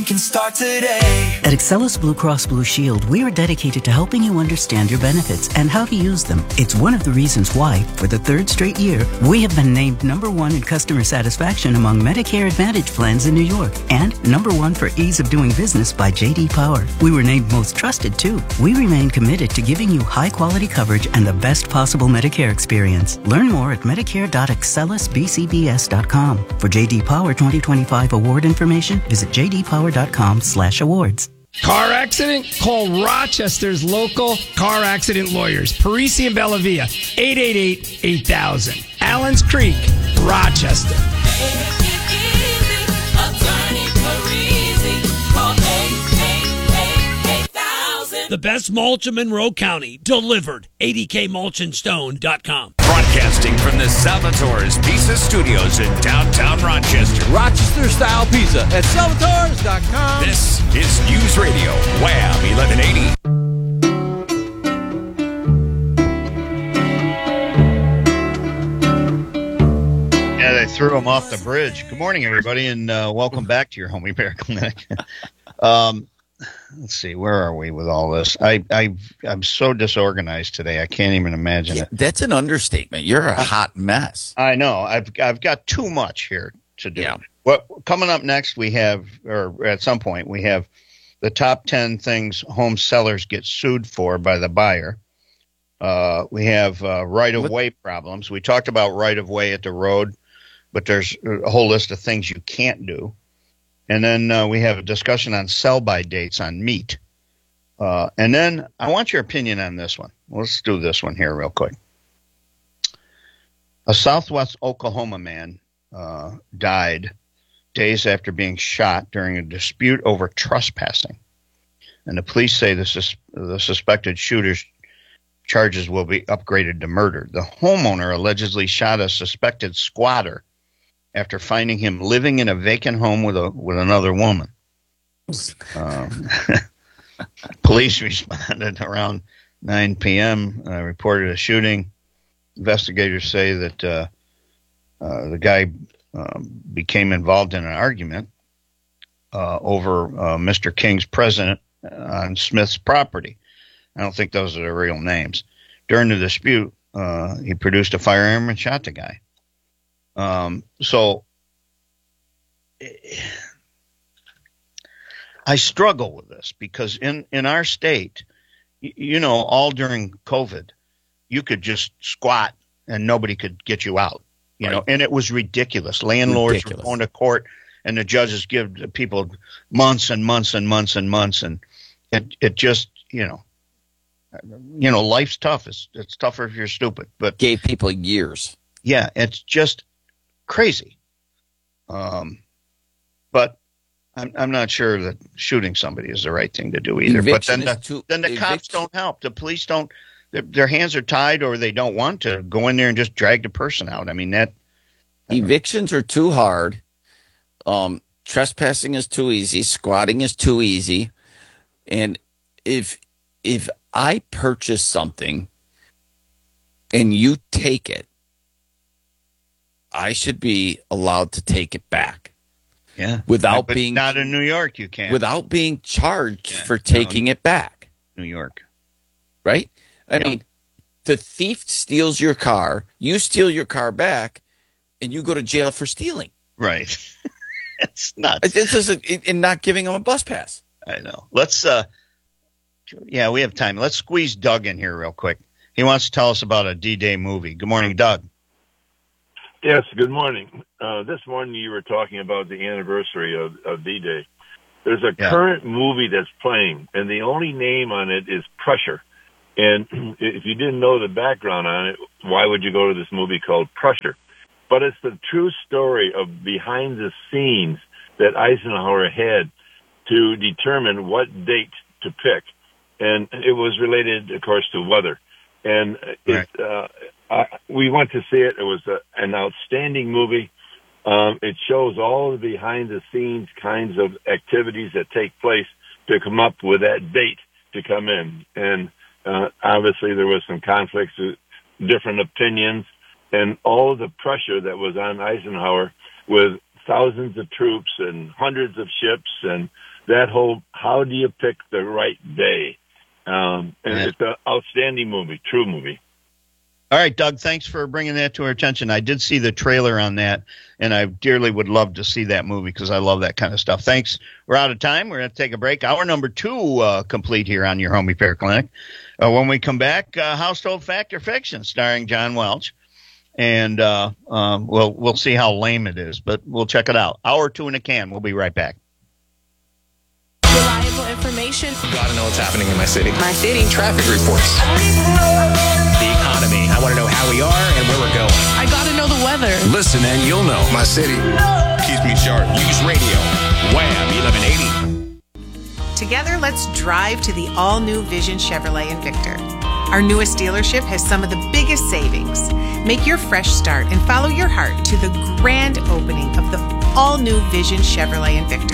Can start today. At Excellus Blue Cross Blue Shield, we are dedicated to helping you understand your benefits and how to use them. It's one of the reasons why, for the third straight year, we have been named #1 in customer satisfaction among Medicare Advantage plans in New York and #1 for ease of doing business by J.D. Power. We were named most trusted, too. We remain committed to giving you high-quality coverage and the best possible Medicare experience. Learn more at medicare.excellusbcbs.com. For J.D. Power 2025 award information, visit jdpower.com/awards. Car accident? Call Rochester's local car accident lawyers. Parisi and Bellavia, 888-8000. Allens Creek, Rochester. The best mulch in Monroe County, delivered. ADKMulchandStone.com. Broadcasting from the Salvatore's Pizza Studios in downtown Rochester. Rochester-style pizza at salvatores.com. This is News Radio, Wham 1180. Yeah, they threw him off the bridge. Good morning, everybody, and welcome back to your Home Repair Clinic. Let's see, where are we with all this? I'm so disorganized today. I can't even imagine it. That's an understatement. You're a hot mess. I know. I've got too much here to do. Yeah. What coming up next? We have, or at some point, we have the top 10 things home sellers get sued for by the buyer. We have right-of-way problems. We talked about right-of-way at the road, but there's a whole list of things you can't do. And then we have a discussion on sell-by dates on meat. And then I want your opinion on this one. Let's do this one here real quick. A Southwest Oklahoma man died days after being shot during a dispute over trespassing. And the police say the suspected shooter's charges will be upgraded to murder. The homeowner allegedly shot a suspected squatter after finding him living in a vacant home with another woman. Police responded around 9 p.m., reported a shooting. Investigators say that the guy became involved in an argument over Mr. King's presence on Smith's property. I don't think those are the real names. During the dispute, he produced a firearm and shot the guy. So I struggle with this because in our state, all during COVID, you could just squat and nobody could get you out, and it was ridiculous. Landlords were going to court and the judges give people months and months and months and months. And it just, life's tough. It's tougher if you're stupid, but gave people years. Yeah. It's just crazy. But I'm not sure that shooting somebody is the right thing to do either. Eviction but then the cops don't help. The police don't. Their hands are tied, or they don't want to go in there and just drag the person out. I mean evictions are too hard. Trespassing is too easy. Squatting is too easy. And if I purchase something and you take it, I should be allowed to take it back. Yeah. Without but being not in New York, you can't. Without being charged for taking it back. New York. Right? I mean, the thief steals your car, you steal your car back, and you go to jail for stealing. Right. It's nuts. And not giving them a bus pass. I know. Let's we have time. Let's squeeze Doug in here real quick. He wants to tell us about a D-Day movie. Good morning, Doug. Yes, good morning. This morning you were talking about the anniversary of D-Day. There's a current movie that's playing, and the only name on it is Pressure. And if you didn't know the background on it, why would you go to this movie called Pressure? But it's the true story of behind the scenes that Eisenhower had to determine what date to pick. And it was related, of course, to weather. And we went to see it. It was an outstanding movie. It shows all the behind-the-scenes kinds of activities that take place to come up with that date to come in. And obviously there was some conflicts, different opinions, and all the pressure that was on Eisenhower with thousands of troops and hundreds of ships and that whole, how do you pick the right day? And it's an outstanding movie, true movie. All right, Doug, thanks for bringing that to our attention. I did see the trailer on that, and I dearly would love to see that movie because I love that kind of stuff. Thanks. We're out of time. We're going to take a break. Hour number 2 complete here on your Home Repair Clinic. When we come back, Household Fact or Fiction starring John Welch. And we'll see how lame it is, but we'll check it out. Hour 2 in a can. We'll be right back. Reliable information. Gotta know what's happening in my city. My city. Traffic reports. The economy. I want to know how we are and where we're going. I gotta know the weather. Listen and you'll know. My city keeps me sharp. Use radio. Wham! 1180. Together, let's drive to the all-new Vision Chevrolet Invictor. Our newest dealership has some of the biggest savings. Make your fresh start and follow your heart to the grand opening of the all-new Vision Chevrolet Invictor.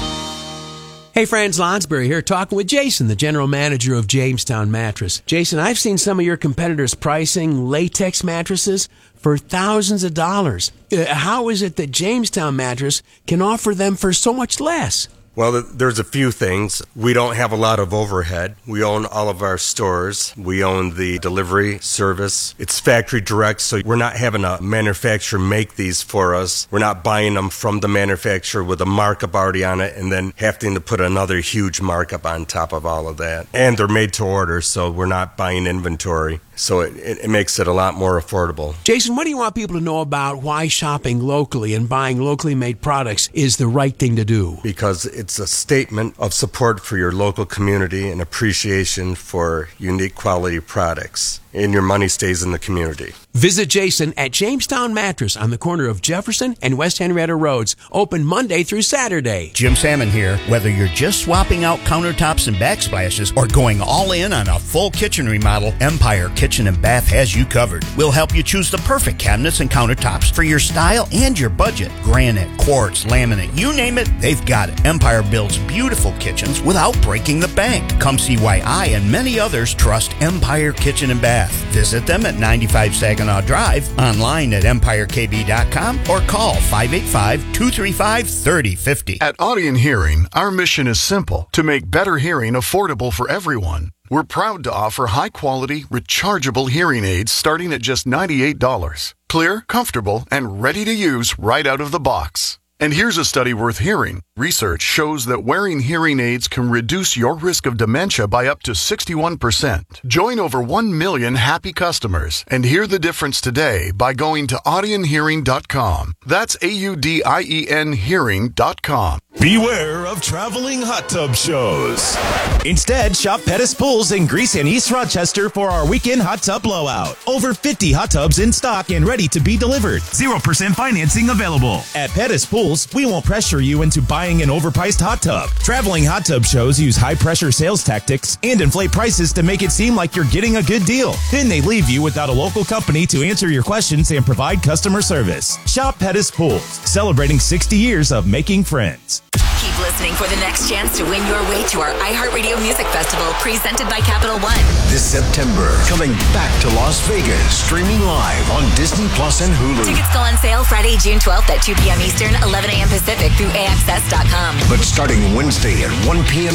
Hey friends, Lonsberry here, talking with Jason, the general manager of Jamestown Mattress. Jason, I've seen some of your competitors pricing latex mattresses for thousands of dollars. How is it that Jamestown Mattress can offer them for so much less? Well, there's a few things. We don't have a lot of overhead. We own all of our stores. We own the delivery service. It's factory direct, so we're not having a manufacturer make these for us. We're not buying them from the manufacturer with a markup already on it and then having to put another huge markup on top of all of that. And they're made to order, so we're not buying inventory. So it makes it a lot more affordable. Jason, what do you want people to know about why shopping locally and buying locally made products is the right thing to do? Because it's a statement of support for your local community and appreciation for unique quality products. And your money stays in the community. Visit Jason at Jamestown Mattress on the corner of Jefferson and West Henrietta Roads. Open Monday through Saturday. Jim Salmon here. Whether you're just swapping out countertops and backsplashes or going all in on a full kitchen remodel, Empire Kitchen and Bath has you covered. We'll help you choose the perfect cabinets and countertops for your style and your budget. Granite, quartz, laminate, you name it, they've got it. Empire builds beautiful kitchens without breaking the bank. Come see why I and many others trust Empire Kitchen and Bath. Visit them at 95 Saginaw Drive, online at EmpireKB.com, or call 585-235-3050. At Audion Hearing, our mission is simple: to make better hearing affordable for everyone. We're proud to offer high-quality, rechargeable hearing aids starting at just $98. Clear, comfortable, and ready to use right out of the box. And here's a study worth hearing. Research shows that wearing hearing aids can reduce your risk of dementia by up to 61%. Join over 1 million happy customers and hear the difference today by going to audionhearing.com. That's AUDIEN hearing.com. Beware of traveling hot tub shows. Instead, shop Pettis Pools in Greece and East Rochester for our weekend hot tub blowout. Over 50 hot tubs in stock and ready to be delivered. 0% financing available. At Pettis Pools, we won't pressure you into buying an overpriced hot tub. Traveling hot tub shows use high-pressure sales tactics and inflate prices to make it seem like you're getting a good deal. Then they leave you without a local company to answer your questions and provide customer service. Shop Pettis Pools, celebrating 60 years of making friends. Keep listening for the next chance to win your way to our iHeartRadio Music Festival, presented by Capital One. This September, coming back to Las Vegas, streaming live on Disney Plus and Hulu. Tickets go on sale Friday, June 12th at 2 p.m. Eastern, 11 a.m. Pacific through AXS.com. But starting Wednesday at 1 p.m.